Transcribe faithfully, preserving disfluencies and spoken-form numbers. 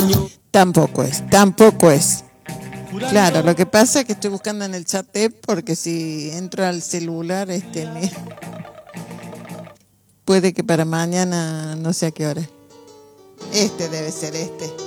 año. Tampoco es, tampoco es. Claro, lo que pasa es que estoy buscando en el chat E P porque si entro al celular, este, me... puede que para mañana no sé a qué hora. Este debe ser este.